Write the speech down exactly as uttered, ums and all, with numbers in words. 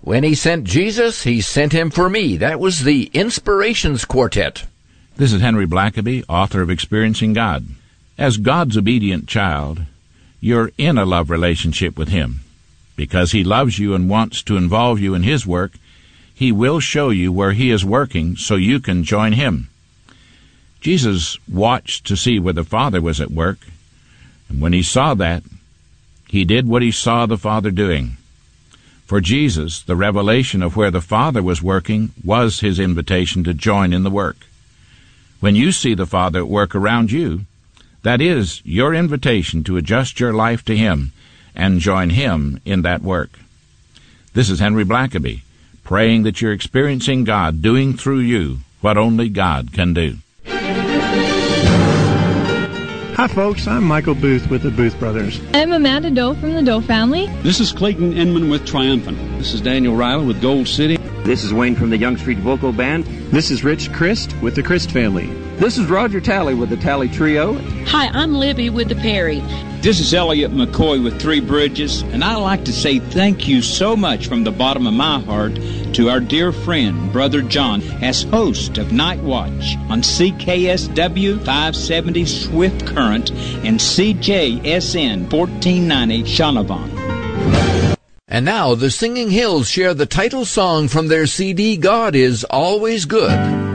When he sent Jesus, he sent him for me. That was the Inspirations Quartet. This is Henry Blackaby, author of Experiencing God. As God's obedient child, you're in a love relationship with him. Because he loves you and wants to involve you in his work, he will show you where he is working so you can join him. Jesus watched to see where the Father was at work, and when he saw that, he did what he saw the Father doing. For Jesus, the revelation of where the Father was working was his invitation to join in the work. When you see the Father at work around you, that is your invitation to adjust your life to him and join him in that work. This is Henry Blackaby, praying that you're experiencing God doing through you what only God can do. Hi, folks. I'm Michael Booth with the Booth Brothers. I'm Amanda Doe from the Doe family. This is Clayton Inman with Triumphant. This is Daniel Riley with Gold City. This is Wayne from the Young Street Vocal Band. This is Rich Christ with the Christ family. This is Roger Talley with the Talley Trio. Hi, I'm Libby with the Perry. This is Elliot McCoy with Three Bridges, and I'd like to say thank you so much from the bottom of my heart to our dear friend, Brother John, as host of Night Watch on C K S W five seventy Swift Current and C J S N fourteen ninety Shaunavon. And now the Singing Hills share the title song from their C D, God is Always Good.